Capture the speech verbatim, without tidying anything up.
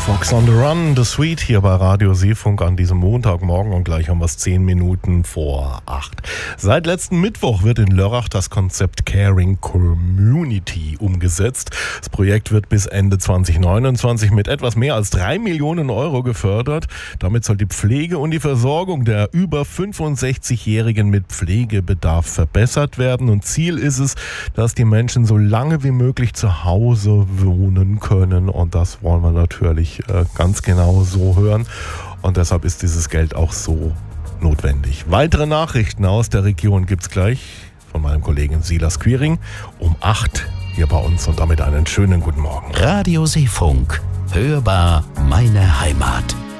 Fox on the Run, The Sweet hier bei Radio Seefunk an diesem Montagmorgen und gleich haben wir es zehn Minuten vor acht. Seit letzten Mittwoch wird in Lörrach das Konzept Caring Community umgesetzt. Das Projekt wird bis Ende zwanzig neunundzwanzig mit etwas mehr als drei Millionen Euro gefördert. Damit soll die Pflege und die Versorgung der über fünfundsechzigjährigen mit Pflegebedarf verbessert werden. Und Ziel ist es, dass die Menschen so lange wie möglich zu Hause wohnen können. Und das wollen wir natürlich ganz genau so hören und deshalb ist dieses Geld auch so notwendig. Weitere Nachrichten aus der Region gibt's gleich von meinem Kollegen Silas Quiring um acht hier bei uns und damit einen schönen guten Morgen. Radio Seefunk, hörbar meine Heimat.